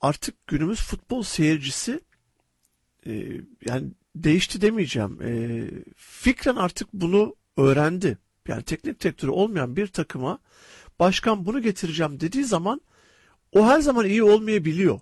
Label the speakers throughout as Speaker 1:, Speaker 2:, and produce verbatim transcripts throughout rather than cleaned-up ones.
Speaker 1: artık günümüz futbol seyircisi e, yani değişti demeyeceğim. E, fikren artık bunu öğrendi. Yani teknik direktörü olmayan bir takıma başkan bunu getireceğim dediği zaman o her zaman iyi olmayabiliyor.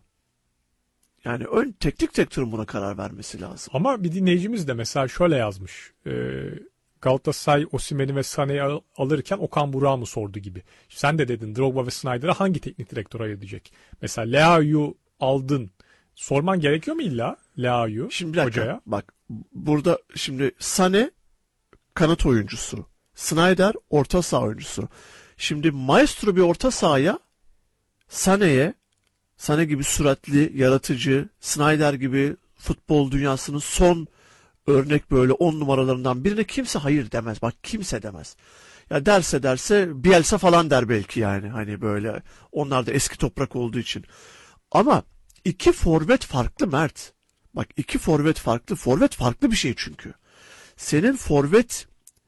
Speaker 1: Yani ön teknik direktörün buna karar vermesi lazım.
Speaker 2: Ama bir dinleyicimiz de mesela şöyle yazmış. Ee, Galatasaray Osimhen'i ve Sané'yi al- alırken Okan Burak'ı mı sordu gibi. Sen de dedin Drogba ve Snyder'a hangi teknik direktör ayıracak? Mesela Leao'yu aldın. Sorman gerekiyor mu illa Leao'yu
Speaker 1: Şimdi bir dakika,
Speaker 2: hocaya?
Speaker 1: bak burada şimdi Sané kanat oyuncusu. Snyder orta saha oyuncusu. Şimdi maestro bir orta sahaya Sané'ye, Sané gibi süratli, yaratıcı, Snyder gibi futbol dünyasının son örnek böyle on numaralarından birine kimse hayır demez. Bak kimse demez. Ya derse derse Bielsa falan der belki yani. Hani böyle onlar da eski toprak olduğu için. Ama iki forvet farklı Mert. Bak iki forvet farklı. Forvet farklı bir şey çünkü. Senin forvet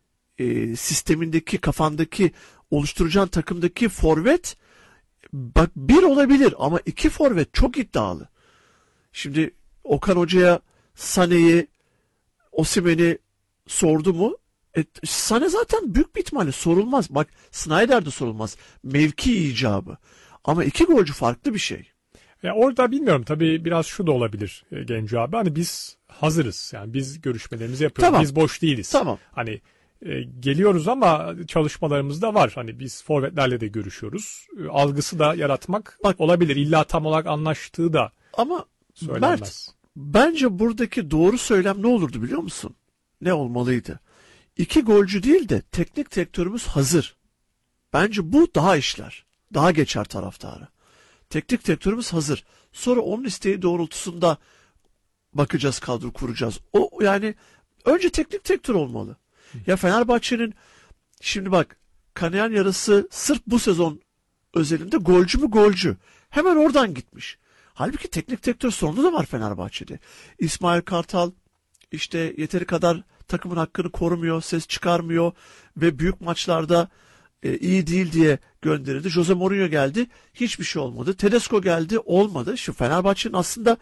Speaker 1: e, sistemindeki, kafandaki, oluşturacağın takımdaki forvet bak bir olabilir ama iki forvet çok iddialı. Şimdi Okan Hoca'ya Sané'yi, Osimhen'i sordu mu? E, Sané zaten büyük bir ihtimalle sorulmaz. Bak Snyder de sorulmaz. Mevki icabı. Ama iki golcü farklı bir şey.
Speaker 2: Ya orada bilmiyorum tabii biraz şu da olabilir e, Genco abi. Hani biz hazırız. Yani biz görüşmelerimizi yapıyoruz.
Speaker 1: Tamam.
Speaker 2: Biz boş değiliz.
Speaker 1: Tamam.
Speaker 2: Hani e, geliyoruz ama çalışmalarımız da var. Hani biz forvetlerle de görüşüyoruz. E, algısı da yaratmak
Speaker 1: Bak,
Speaker 2: olabilir. İlla tam olarak anlaştığı da
Speaker 1: ama
Speaker 2: söylenmez.
Speaker 1: Mert, bence buradaki doğru söylem ne olurdu biliyor musun? Ne olmalıydı? İki golcü değil de teknik direktörümüz hazır. Bence bu daha işler. Daha geçer taraftarı. Teknik direktörümüz hazır. Sonra onun isteği doğrultusunda bakacağız, kadro kuracağız. O yani önce teknik direktör olmalı. Ya Fenerbahçe'nin şimdi bak kanayan yarası sırf bu sezon özelinde golcü mü golcü. Hemen oradan gitmiş. Halbuki teknik direktör sorunu da var Fenerbahçe'de. İsmail Kartal işte yeteri kadar takımın hakkını korumuyor, ses çıkarmıyor ve büyük maçlarda e, iyi değil diye gönderildi. Jose Mourinho geldi, hiçbir şey olmadı. Tedesco geldi, olmadı. Şu Fenerbahçe'nin aslında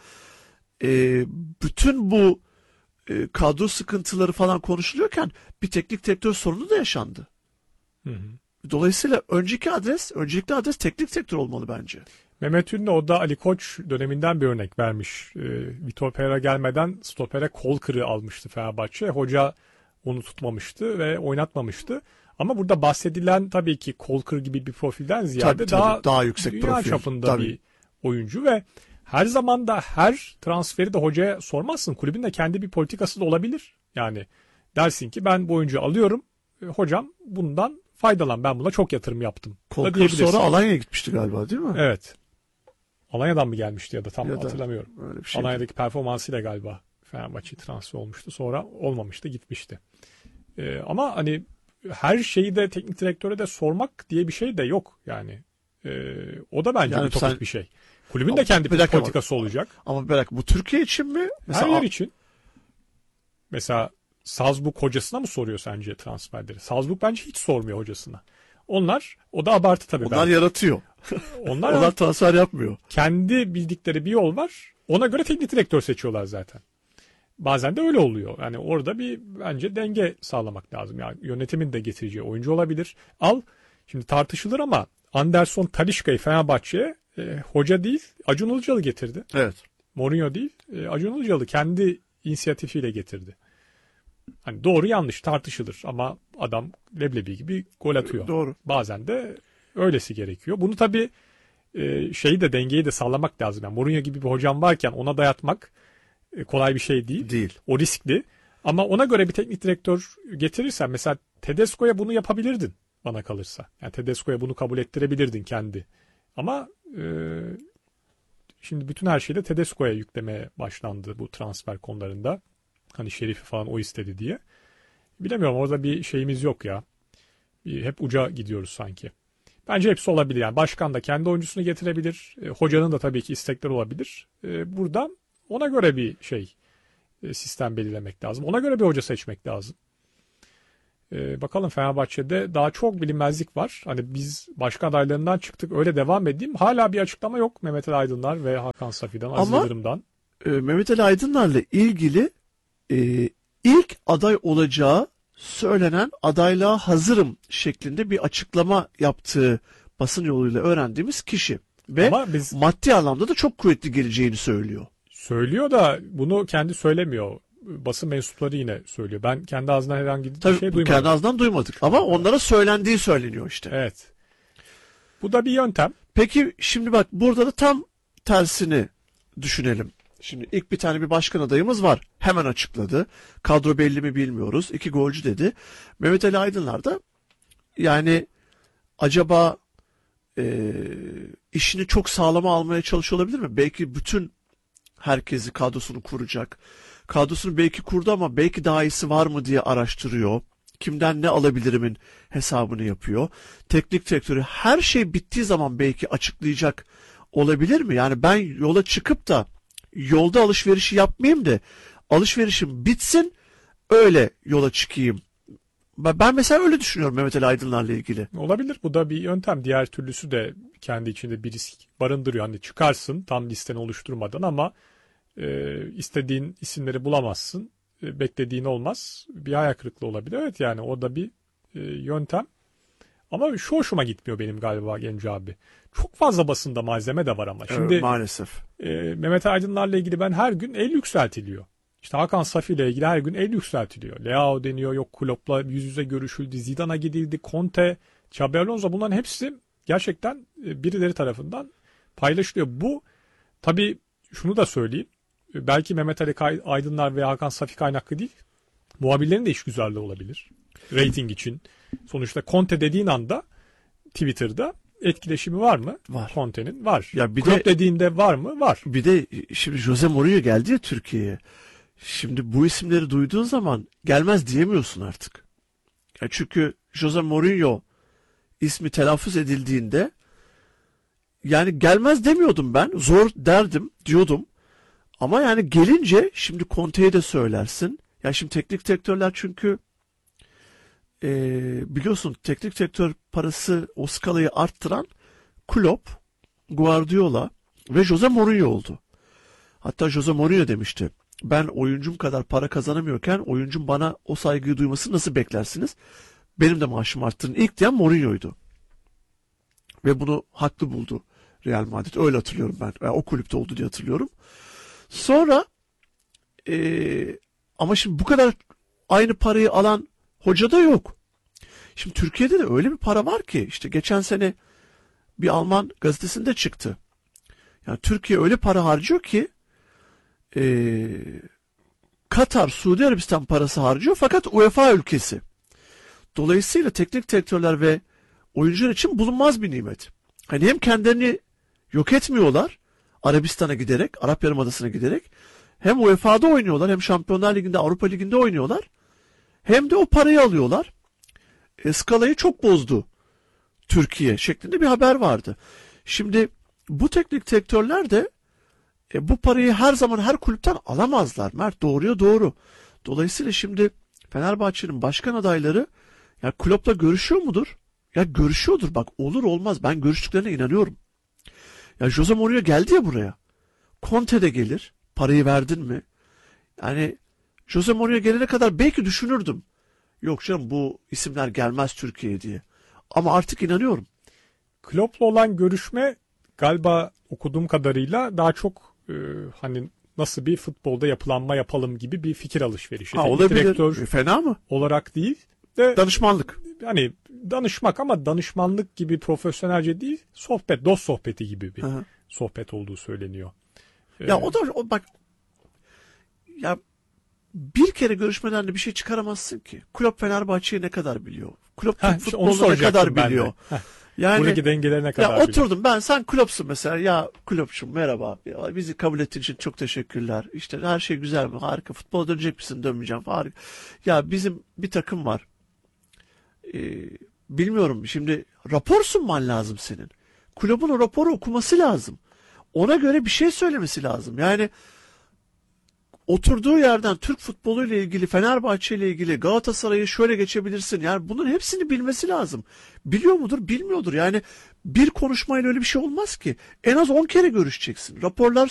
Speaker 1: e, bütün bu e, kadro sıkıntıları falan konuşuluyorken bir teknik direktör sorunu da yaşandı.
Speaker 2: Hı hı.
Speaker 1: Dolayısıyla önceki adres, öncelikli adres teknik direktör olmalı bence.
Speaker 2: Mehmet Ünlü o da Ali Koç döneminden bir örnek vermiş. E, Vitor Pereira gelmeden stopere kol kırığı almıştı Fenerbahçe. Hoca onu tutmamıştı ve oynatmamıştı. Ama burada bahsedilen tabii ki kol kırığı gibi bir profilden ziyade
Speaker 1: Tabii, tabii,
Speaker 2: daha,
Speaker 1: daha yüksek
Speaker 2: dünya
Speaker 1: profil.
Speaker 2: çapında
Speaker 1: Tabii.
Speaker 2: bir oyuncu ve her zaman da her transferi de hocaya sormazsın. Kulübün de kendi bir politikası da olabilir. Yani dersin ki ben bu oyuncuyu alıyorum. E, hocam bundan faydalan. Ben buna çok yatırım yaptım.
Speaker 1: Kolkır sonra Alanya'ya gitmişti galiba değil mi?
Speaker 2: Evet. Alanya'dan mı gelmişti ya da tam
Speaker 1: Ya da
Speaker 2: hatırlamıyorum.
Speaker 1: öyle bir şey.
Speaker 2: Alanya'daki performansıyla galiba Fenerbahçe transfer olmuştu. Sonra olmamıştı, gitmişti. Ee, ama hani her şeyi de teknik direktöre de sormak diye bir şey de yok yani. Ee, o da bence
Speaker 1: Yani
Speaker 2: ütopik
Speaker 1: sen-
Speaker 2: bir şey. Kulübün de kendi
Speaker 1: Bir dakika
Speaker 2: politikası olacak.
Speaker 1: Ama bırak bu Türkiye için mi?
Speaker 2: Her yer için. Mesela Salzburg hocasına mı soruyor sence transferleri? Salzburg bence hiç sormuyor hocasına. Onlar, o da abartı tabii.
Speaker 1: Onlar
Speaker 2: belki.
Speaker 1: yaratıyor.
Speaker 2: Onlar,
Speaker 1: Onlar transfer yapmıyor.
Speaker 2: kendi bildikleri bir yol var. Ona göre teknik direktör seçiyorlar zaten. Bazen de öyle oluyor. Yani orada bir bence denge sağlamak lazım. Yani yönetimin de getireceği oyuncu olabilir. Al, şimdi tartışılır ama Anderson Talisca'yı Fenerbahçe'ye e, hoca değil Acun Ilıcalı getirdi.
Speaker 1: Evet.
Speaker 2: Mourinho değil e, Acun Ilıcalı kendi inisiyatifiyle getirdi. Hani doğru yanlış tartışılır ama adam leblebi gibi gol atıyor.
Speaker 1: Doğru.
Speaker 2: Bazen de öylesi gerekiyor. Bunu tabii e, şeyi de dengeyi de sağlamak lazım. Yani Mourinho gibi bir hocam varken ona dayatmak e, kolay bir şey değil.
Speaker 1: Değil.
Speaker 2: O riskli. Ama ona göre bir teknik direktör getirirsen mesela Tedesco'ya bunu yapabilirdin bana kalırsa. Yani Tedesco'ya bunu kabul ettirebilirdin kendi. Ama e, şimdi bütün her şeyi de Tedesco'ya yüklemeye başlandı bu transfer konularında. Hani Şerif'i falan o istedi diye. Bilemiyorum, orada bir şeyimiz yok ya. Bir, hep uca gidiyoruz sanki. Bence hepsi olabilir. Yani başkan da kendi oyuncusunu getirebilir. E, hocanın da tabii ki istekleri olabilir. E, burada ona göre bir şey e, sistem belirlemek lazım. Ona göre bir hoca seçmek lazım. Ee, bakalım Fenerbahçe'de daha çok bilinmezlik var. Hani biz başkan adaylarından çıktık, öyle devam edeyim. Hala bir açıklama yok Mehmet Ali Aydınlar ve Hakan Safi'den, Aziz
Speaker 1: Ama
Speaker 2: Yıldırım'dan.
Speaker 1: e, Mehmet Ali Aydınlar'la ilgili e, ilk aday olacağı söylenen adaylığa hazırım şeklinde bir açıklama yaptığı basın yoluyla öğrendiğimiz kişi. Ve
Speaker 2: Ama biz
Speaker 1: maddi anlamda da çok kuvvetli geleceğini söylüyor.
Speaker 2: söylüyor da bunu kendi söylemiyor. Basın mensupları yine söylüyor. Ben kendi ağzından herhangi bir
Speaker 1: Tabii
Speaker 2: şey
Speaker 1: bu
Speaker 2: duymadım.
Speaker 1: kendi ağzından duymadık ama onlara söylendiği söyleniyor işte.
Speaker 2: Evet. Bu da bir yöntem.
Speaker 1: Peki şimdi bak burada da tam tersini düşünelim. Şimdi ilk bir tane bir başkan adayımız var. Hemen açıkladı. Kadro belli mi bilmiyoruz. İki golcü dedi. Mehmet Ali Aydınlar da yani acaba e, işini çok sağlama almaya çalışıyor olabilir mi? Belki bütün herkesi kadrosunu kuracak. Kadrosunu belki kurdu ama belki daha iyisi var mı diye araştırıyor. Kimden ne alabilirimin hesabını yapıyor. Teknik direktörü her şey bittiği zaman belki açıklayacak olabilir mi? Yani ben yola çıkıp da yolda alışverişi yapmayayım da alışverişim bitsin öyle yola çıkayım. Ben mesela öyle düşünüyorum Mehmet Ali Aydınlar'la ilgili.
Speaker 2: Olabilir. Bu da bir yöntem. Diğer türlüsü de kendi içinde bir risk barındırıyor. Hani çıkarsın tam listeni oluşturmadan ama e, istediğin isimleri bulamazsın. E, beklediğin olmaz. Bir hayal kırıklığı olabilir. Evet, yani o da bir e, yöntem. Ama şu hoşuma gitmiyor benim galiba Genco abi. Çok fazla basında malzeme de var ama. Şimdi
Speaker 1: Evet, maalesef.
Speaker 2: e, Mehmet Aydınlar'la ilgili ben her gün el yükseltiliyor. İşte Hakan Safi ile ilgili her gün el yükseltiliyor. Leao deniyor, yok Klopp'la yüz yüze görüşüldü, Zidane'a gidildi, Conte, Xabi Alonso, bunların hepsi gerçekten birileri tarafından paylaşılıyor. Bu tabii şunu da söyleyeyim. Belki Mehmet Ali Aydınlar ve Hakan Safi kaynaklı değil. Muhabirlerin de işgüzarlığı olabilir. Rating için. Sonuçta Conte dediğin anda Twitter'da etkileşimi var mı?
Speaker 1: Var.
Speaker 2: Conte'nin var.
Speaker 1: Ya bir
Speaker 2: Klopp
Speaker 1: de
Speaker 2: dediğinde var mı? Var.
Speaker 1: bir de şimdi Jose Mourinho geldi ya Türkiye'ye. Şimdi bu isimleri duyduğun zaman gelmez diyemiyorsun artık. Ya çünkü Jose Mourinho ismi telaffuz edildiğinde yani gelmez demiyordum ben. Zor derdim, diyordum. Ama yani gelince şimdi Conte'ye de söylersin. Ya şimdi teknik direktörler çünkü e, biliyorsun teknik direktör parası o skalayı arttıran Klopp, Guardiola ve Jose Mourinho oldu. Hatta Jose Mourinho demişti. Ben oyuncum kadar para kazanamıyorken oyuncum bana o saygıyı duyması nasıl beklersiniz? Benim de maaşımı arttırın. İlk diyen Mourinho'ydu. Ve bunu haklı buldu Real Madrid. Öyle hatırlıyorum ben. Yani o kulüpte oldu diye hatırlıyorum. Sonra ee, ama şimdi bu kadar aynı parayı alan hoca da yok. Şimdi Türkiye'de de öyle bir para var ki işte geçen sene bir Alman gazetesinde çıktı. Yani Türkiye öyle para harcıyor ki Ee, Katar, Suudi Arabistan parası harcıyor fakat UEFA ülkesi. Dolayısıyla teknik direktörler ve oyuncular için bulunmaz bir nimet. Hani hem kendilerini yok etmiyorlar Arabistan'a giderek, Arap Yarımadası'na giderek, hem U E F A'da oynuyorlar, hem Şampiyonlar Ligi'nde, Avrupa Ligi'nde oynuyorlar. Hem de o parayı alıyorlar. E, skalayı çok bozdu Türkiye şeklinde bir haber vardı. Şimdi bu teknik direktörler de E, bu parayı her zaman her kulüpten alamazlar. Mert doğruya doğru. Dolayısıyla şimdi Fenerbahçe'nin başkan adayları ya Klopp'la görüşüyor mudur? Ya görüşüyordur bak, olur olmaz. Ben görüştüklerine inanıyorum. Ya Jose Mourinho geldi ya buraya. Conte de gelir. Parayı verdin mi? Yani Jose Mourinho gelene kadar belki düşünürdüm. Yok canım bu isimler gelmez Türkiye'ye diye. Ama artık inanıyorum.
Speaker 2: Klopp'la olan görüşme galiba okuduğum kadarıyla daha çok e, hani nasıl bir futbolda yapılanma yapalım gibi bir fikir alışverişi.
Speaker 1: Ha,
Speaker 2: Teknik
Speaker 1: olabilir.
Speaker 2: direktör
Speaker 1: E, fena mı?
Speaker 2: olarak değil de
Speaker 1: Danışmanlık.
Speaker 2: hani danışmak ama danışmanlık gibi profesyonelce değil, sohbet, dost sohbeti gibi bir
Speaker 1: Hı-hı.
Speaker 2: sohbet olduğu söyleniyor.
Speaker 1: Ya
Speaker 2: Ee,
Speaker 1: o da o bak ya bir kere görüşmeden de bir şey çıkaramazsın ki. Klopp Fenerbahçe'yi ne kadar biliyor? Klopp
Speaker 2: heh,
Speaker 1: Türk
Speaker 2: işte onu
Speaker 1: futbolunu ne
Speaker 2: soracaktım
Speaker 1: kadar
Speaker 2: ben de.
Speaker 1: biliyor?
Speaker 2: Heh,
Speaker 1: Yani
Speaker 2: buradaki dengelerine kadar
Speaker 1: ya
Speaker 2: biliyor.
Speaker 1: oturdum ben, sen Klopp'sun mesela, ya Klopp'cum merhaba, ya bizi kabul ettiğin için çok teşekkürler, işte her şey güzel mi, harika, futbola dönecek misin, dönmeyeceğim, harika, ya bizim bir takım var, ee, bilmiyorum şimdi, rapor sunman lazım senin, kulübün o raporu okuması lazım, ona göre bir şey söylemesi lazım. Yani oturduğu yerden Türk futbolu ile ilgili, Fenerbahçe ile ilgili, Galatasaray'ı şöyle geçebilirsin. Yani bunun hepsini bilmesi lazım. Biliyor mudur? Bilmiyordur. Yani bir konuşmayla öyle bir şey olmaz ki. En az on kere görüşeceksin. Raporlar